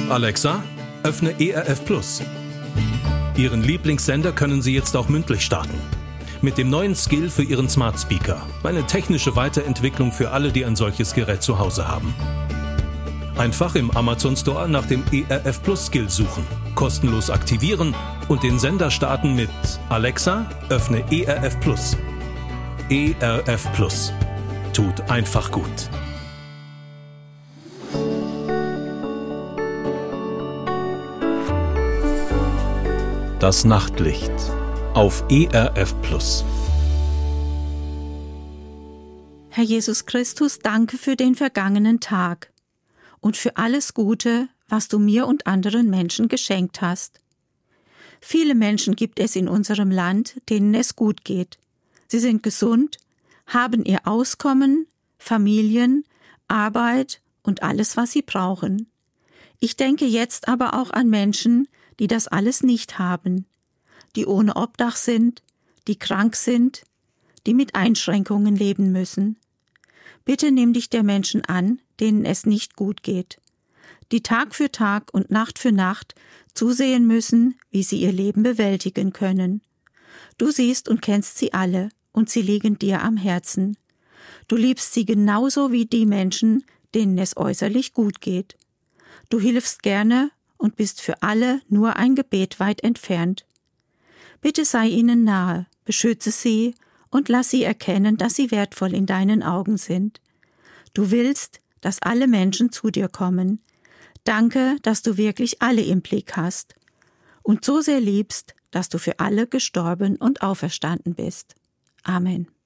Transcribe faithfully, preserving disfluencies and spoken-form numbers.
Alexa, öffne E R F Plus. Ihren Lieblingssender können Sie jetzt auch mündlich starten. Mit dem neuen Skill für Ihren Smart Speaker. Eine technische Weiterentwicklung für alle, die ein solches Gerät zu Hause haben. Einfach im Amazon Store nach dem E R F Plus Skill suchen, kostenlos aktivieren und den Sender starten mit Alexa, öffne E R F Plus. E R F Plus. Tut einfach gut. Das Nachtlicht auf E R F Plus. Herr Jesus Christus, danke für den vergangenen Tag und für alles Gute, was du mir und anderen Menschen geschenkt hast. Viele Menschen gibt es in unserem Land, denen es gut geht. Sie sind gesund, haben ihr Auskommen, Familien, Arbeit und alles, was sie brauchen. Ich denke jetzt aber auch an Menschen, die das alles nicht haben, die ohne Obdach sind, die krank sind, die mit Einschränkungen leben müssen. Bitte nimm dich der Menschen an, denen es nicht gut geht, die Tag für Tag und Nacht für Nacht zusehen müssen, wie sie ihr Leben bewältigen können. Du siehst und kennst sie alle, und sie liegen dir am Herzen. Du liebst sie genauso wie die Menschen, denen es äußerlich gut geht. Du hilfst gerne und bist für alle nur ein Gebet weit entfernt. Bitte sei ihnen nahe, beschütze sie und lass sie erkennen, dass sie wertvoll in deinen Augen sind. Du willst, dass alle Menschen zu dir kommen. Danke, dass du wirklich alle im Blick hast und so sehr liebst, dass du für alle gestorben und auferstanden bist. Amen.